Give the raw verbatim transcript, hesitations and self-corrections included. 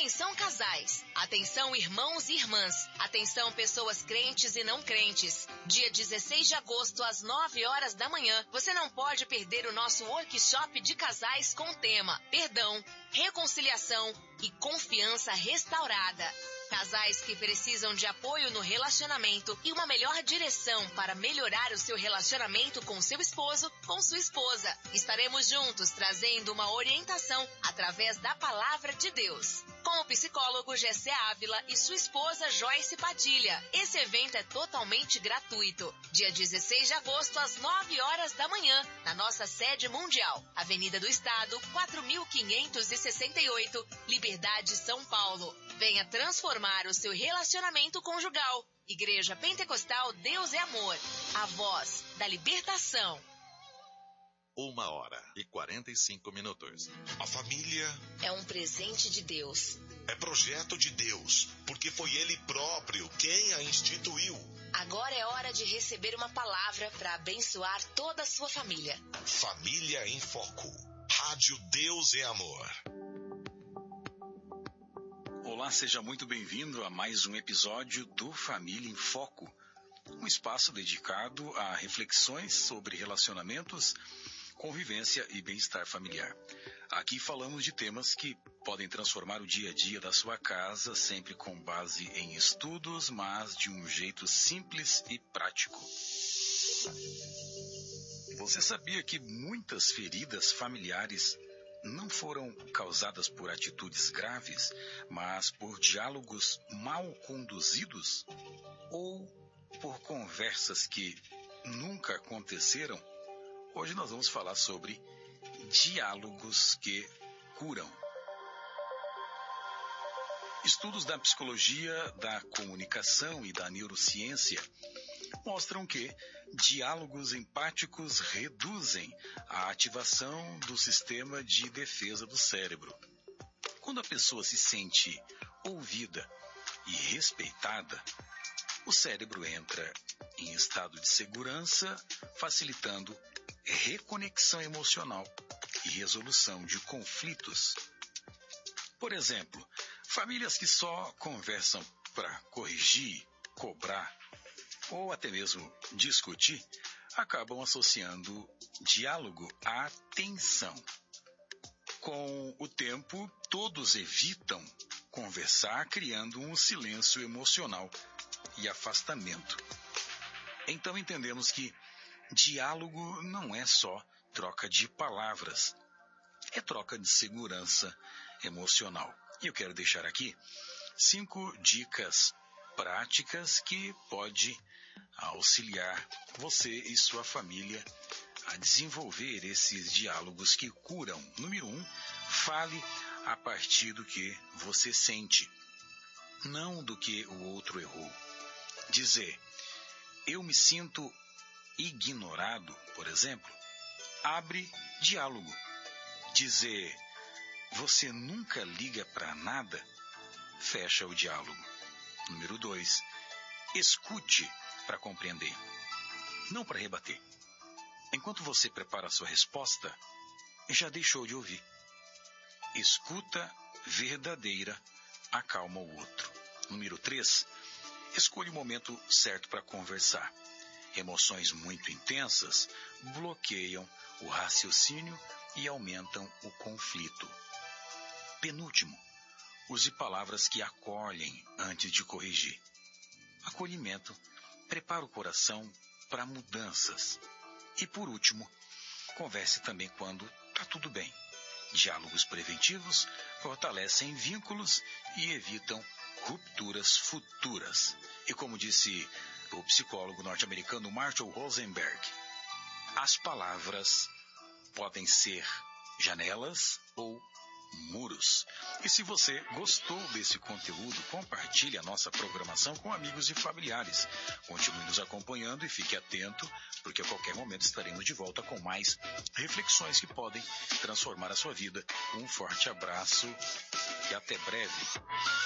Atenção casais, atenção irmãos e irmãs, atenção pessoas crentes e não crentes. Dia dezesseis de agosto, às nove horas da manhã, você não pode perder o nosso workshop de casais com o tema Perdão, Reconciliação e Confiança Restaurada. Casais que precisam de apoio no relacionamento e uma melhor direção para melhorar o seu relacionamento com seu esposo, com sua esposa. Estaremos juntos trazendo uma orientação através da palavra de Deus. Com o psicólogo Gessé Ávila e sua esposa Joyce Padilha. Esse evento é totalmente gratuito. Dia dezesseis de agosto, às nove horas da manhã, na nossa sede mundial. Avenida do Estado, quatro mil quinhentos e sessenta e oito, Liberdade, São Paulo. Venha transformar o seu relacionamento conjugal. Igreja Pentecostal Deus é Amor. A voz da libertação. Uma hora e quarenta e cinco minutos. A família é um presente de Deus. É projeto de Deus, porque foi Ele próprio quem a instituiu. Agora é hora de receber uma palavra para abençoar toda a sua família. Família em Foco. Rádio Deus é Amor. Olá, seja muito bem-vindo a mais um episódio do Família em Foco. Um espaço dedicado a reflexões sobre relacionamentos, convivência e bem-estar familiar. Aqui falamos de temas que podem transformar o dia a dia da sua casa, sempre com base em estudos, mas de um jeito simples e prático. Você sabia que muitas feridas familiares não foram causadas por atitudes graves, mas por diálogos mal conduzidos? Ou por conversas que nunca aconteceram? Hoje nós vamos falar sobre diálogos que curam. Estudos da psicologia, da comunicação e da neurociência mostram que diálogos empáticos reduzem a ativação do sistema de defesa do cérebro. Quando a pessoa se sente ouvida e respeitada, o cérebro entra em estado de segurança, facilitando reconexão emocional e resolução de conflitos. Por exemplo, famílias que só conversam para corrigir, cobrar ou até mesmo discutir, acabam associando diálogo à tensão. Com o tempo, todos evitam conversar, criando um silêncio emocional e afastamento. Então entendemos que diálogo não é só troca de palavras, é troca de segurança emocional. E eu quero deixar aqui cinco dicas práticas que pode auxiliar você e sua família a desenvolver esses diálogos que curam. Número um, fale a partir do que você sente, não do que o outro errou. Dizer, eu me sinto ignorado, por exemplo, abre diálogo. Dizer, você nunca liga para nada, fecha o diálogo. Número dois, escute para compreender, não para rebater. Enquanto você prepara a sua resposta, já deixou de ouvir. Escuta verdadeira acalma o outro. Número três, escolha o momento certo para conversar. Emoções muito intensas bloqueiam o raciocínio e aumentam o conflito. Penúltimo, use palavras que acolhem antes de corrigir. Acolhimento prepara o coração para mudanças. E por último, converse também quando está tudo bem. Diálogos preventivos fortalecem vínculos e evitam rupturas futuras. E como disse o psicólogo norte-americano Marshall Rosenberg, as palavras podem ser janelas ou muros. E se você gostou desse conteúdo, compartilhe a nossa programação com amigos e familiares. Continue nos acompanhando e fique atento, porque a qualquer momento estaremos de volta com mais reflexões que podem transformar a sua vida. Um forte abraço e até breve.